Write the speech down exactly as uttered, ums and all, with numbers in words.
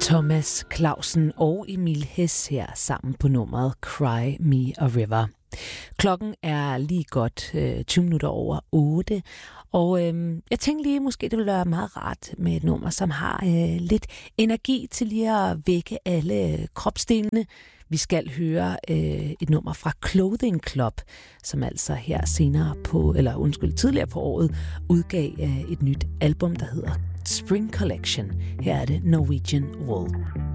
Thomas Clausen og Emil Hess her sammen på nummeret Cry Me a River. Klokken er lige godt øh, tyve minutter over otte, og øh, jeg tænkte lige, måske det ville være meget rart med et nummer, som har øh, lidt energi til lige at vække alle kropsdelene. Vi skal høre øh, et nummer fra Clothing Club, som altså her senere på, eller undskyld, tidligere på året, udgav øh, et nyt album, der hedder Spring Collection. Her er det Norwegian Wool.